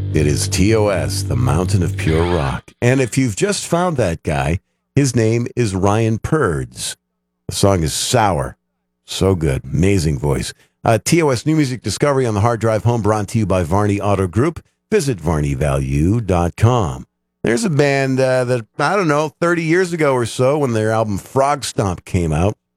It is TOS, the Mountain of Pure Rock. And if you've just found that guy, his name is Ryan Purds. The song is Sour. So good. Amazing voice. TOS New Music Discovery on the hard drive home, brought to you by Varney Auto Group. Visit varneyvalue.com. There's a band that, I don't know, 30 years ago or so, when their album Frog Stomp came out,